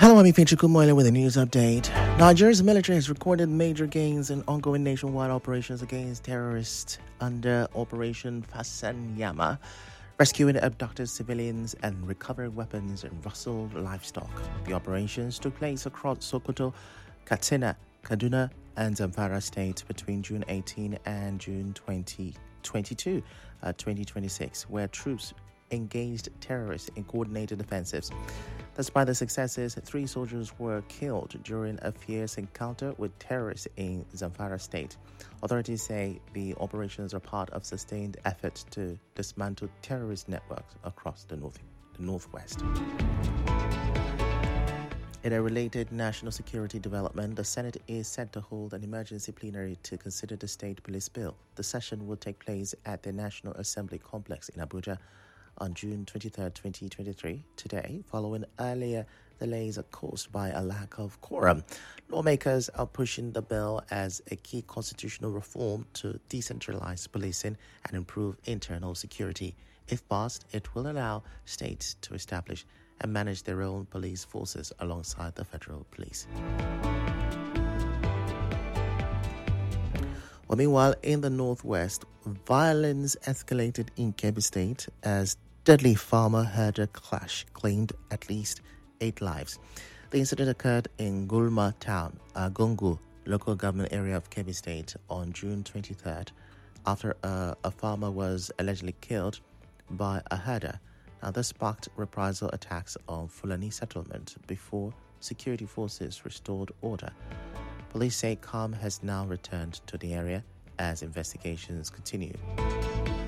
Hello, I'm Ifeanyi Chukwumoyle with a news update. Nigeria's military has recorded major gains in ongoing nationwide operations against terrorists under Operation Fasanyama, rescuing abducted civilians and recovering weapons and rustled livestock. The operations took place across Sokoto, Katsina, Kaduna, and Zamfara states between June 18 and June 2026, where troops engaged terrorists in coordinated offensives. Despite the successes, 3 soldiers were killed during a fierce encounter with terrorists in Zamfara state. Authorities say the operations are part of sustained efforts to dismantle terrorist networks across the northwest. In a related national security development, the Senate is set to hold an emergency plenary to consider the state police bill. The session will take place at the National Assembly complex in Abuja on June 23, 2023, today, following earlier delays caused by a lack of quorum. Lawmakers are pushing the bill as a key constitutional reform to decentralize policing and improve internal security. If passed, it will allow states to establish and manage their own police forces alongside the federal police. Well, meanwhile, in the northwest, violence escalated in Kebbi State as deadly farmer-herder clash claimed at least 8 lives. The incident occurred in Gulma town, Gungu, local government area of Kebbi State, on June 23rd, after a farmer was allegedly killed by a herder. Now, this sparked reprisal attacks on Fulani settlement before security forces restored order. Police say calm has now returned to the area as investigations continue.